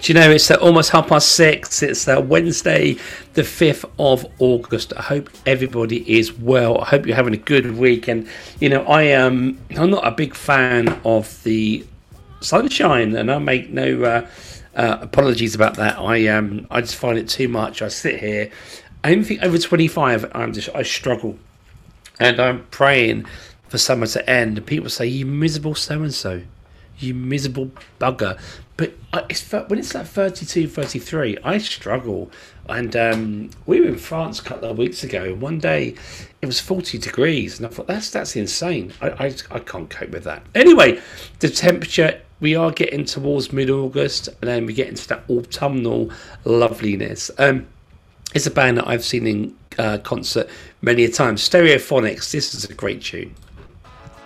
Do you know, it's almost 6:30. It's Wednesday, the 5th of August. I hope everybody is well. I hope you're having a good week. And, you know, I'm not a big fan of the sunshine, and I make no apologies about that. I just find it too much. I sit here. Anything over 25, I struggle. And I'm praying for summer to end. And people say, you miserable so-and-so. You miserable bugger. But when it's like 32, 33, I struggle. And we were in France a couple of weeks ago, and one day it was 40 degrees, and I thought, that's insane. I can't cope with that. Anyway, the temperature, we are getting towards mid-August, and then we get into that autumnal loveliness. It's a band that I've seen in concert many a time. Stereophonics, this is a great tune.